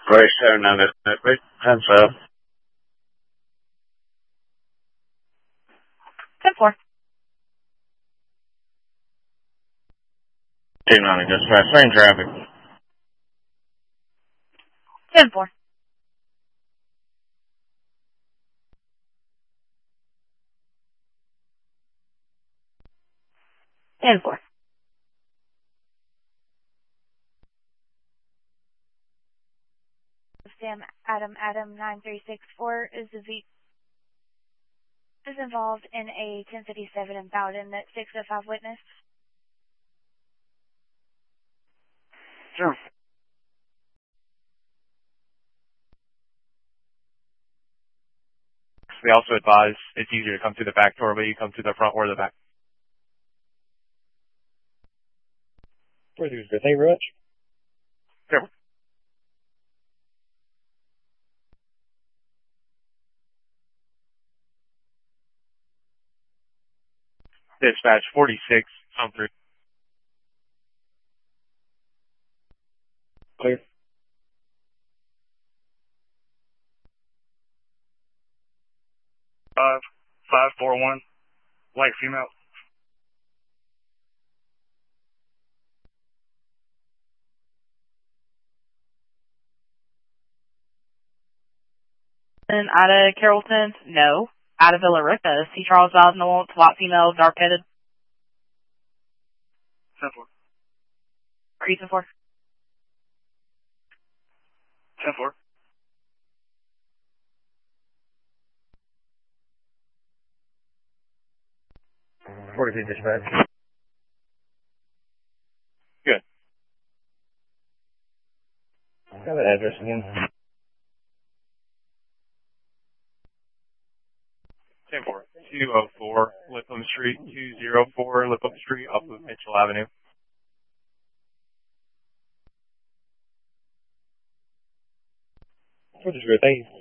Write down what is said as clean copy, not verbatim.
Very soon, and it's hands up. 10-4. 290, dispatch, same traffic. 10-4. 10-4. Sam Adam 9364 is involved in a 1057 in Bowden that 605 witness. Sure. We also advise it's easier to come through the back door, but you come through the front or the back. Thank you very much. Sure. Dispatch 46, come through. Clear. Five, 541, white female. And out of Carrollton, no. Out of Villa Rica, C. Charles Osnold, white female, dark-headed. 10-4. Reason for? 10-4. Dispatch. Good. Got the address again. 10-4. 204 Lipham Street, 204 Lipham Street, off of Mitchell Avenue. Thank you.